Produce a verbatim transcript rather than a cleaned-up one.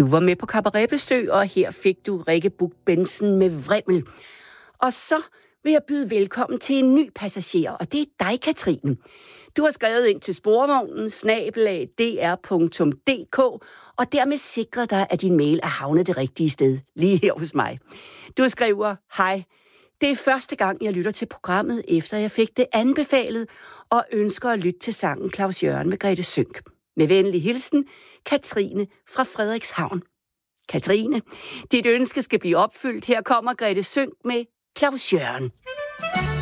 Du var med på Cabaretbesøg, og her fik du Rikke Buch Bentzen med Vrimmel. Og så vil jeg byde velkommen til en ny passager, og det er dig, Katrine. Du har skrevet ind til sporvognen snabel-a d r punktum d k, og dermed sikret dig, at din mail er havnet det rigtige sted, lige her hos mig. Du skriver, hej, det er første gang, jeg lytter til programmet, efter jeg fik det anbefalet, og ønsker at lytte til sangen Claus Jørgen med Grethe Sønck. Med venlig hilsen, Katrine fra Frederikshavn. Katrine, dit ønske skal blive opfyldt. Her kommer Grethe Sønck med Claus Jørgen.